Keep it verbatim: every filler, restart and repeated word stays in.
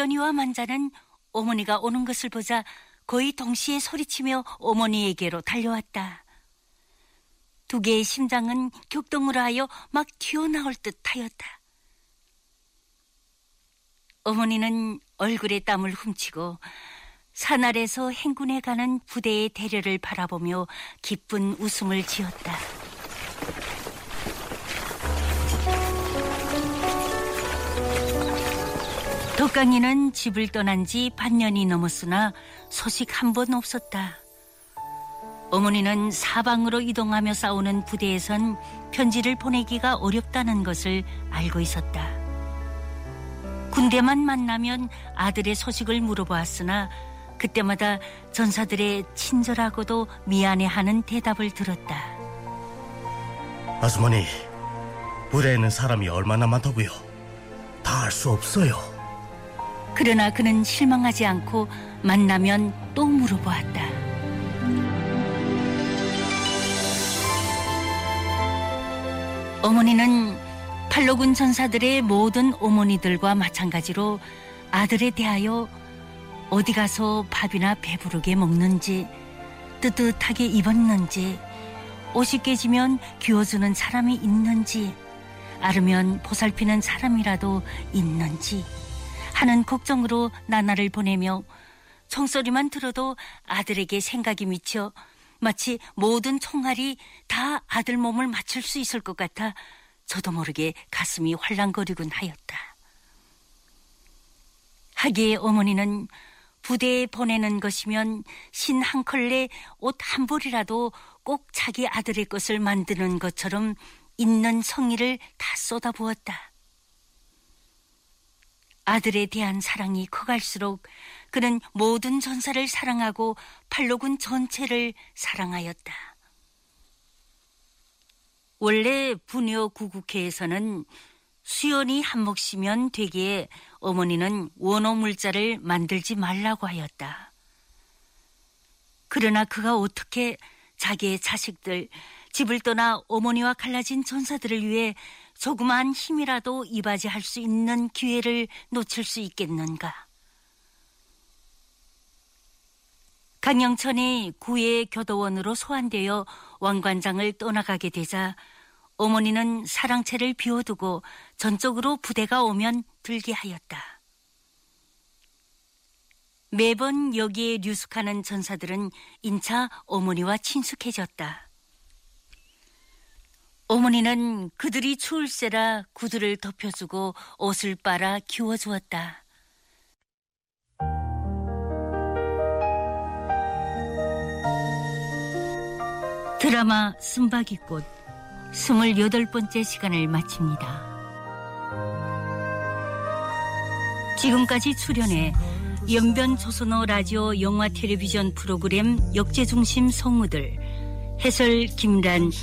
덕견이와 만자는 어머니가 오는 것을 보자 거의 동시에 소리치며 어머니에게로 달려왔다. 두 개의 심장은 격동을 하여 막 튀어나올 듯하였다. 어머니는 얼굴에 땀을 훔치고 산 아래서 행군해 가는 부대의 대려를 바라보며 기쁜 웃음을 지었다. 덕강이는 집을 떠난 지 반년이 넘었으나 소식 한 번 없었다. 어머니는 사방으로 이동하며 싸우는 부대에선 편지를 보내기가 어렵다는 것을 알고 있었다. 군대만 만나면 아들의 소식을 물어보았으나 그때마다 전사들의 친절하고도 미안해하는 대답을 들었다. 아주머니, 부대에는 사람이 얼마나 많다고요? 다 알 수 없어요. 그러나 그는 실망하지 않고 만나면 또 물어보았다. 어머니는 팔로군 전사들의 모든 어머니들과 마찬가지로 아들에 대하여 어디 가서 밥이나 배부르게 먹는지, 뜨뜻하게 입었는지, 옷이 깨지면 기워주는 사람이 있는지, 아르면 보살피는 사람이라도 있는지 하는 걱정으로 나날을 보내며 총소리만 들어도 아들에게 생각이 미쳐 마치 모든 총알이 다 아들 몸을 맞출 수 있을 것 같아 저도 모르게 가슴이 활랑거리곤 하였다. 하기에 어머니는 부대에 보내는 것이면 신 한 컬레 옷 한 벌이라도 꼭 자기 아들의 것을 만드는 것처럼 있는 성의를 다 쏟아부었다. 아들에 대한 사랑이 커갈수록 그는 모든 전사를 사랑하고 팔로군 전체를 사랑하였다. 원래 분여 구국회에서는 수연이 한 몫이면 되기에 어머니는 원호 물자를 만들지 말라고 하였다. 그러나 그가 어떻게 자기의 자식들, 집을 떠나 어머니와 갈라진 전사들을 위해 조그마한 힘이라도 이바지할 수 있는 기회를 놓칠 수 있겠는가? 강영천이 구의 교도원으로 소환되어 왕관장을 떠나가게 되자 어머니는 사랑채를 비워두고 전적으로 부대가 오면 들게 하였다. 매번 여기에 류숙하는 전사들은 인차 어머니와 친숙해졌다. 어머니는 그들이 추울세라 구두를 덮여주고 옷을 빨아 키워주었다. 드라마 쓴바귀꽃 스물여덟 번째 시간을 마칩니다. 지금까지 출연해 연변 조선어 라디오 영화 텔레비전 프로그램 역제중심 성우들 해설 김란,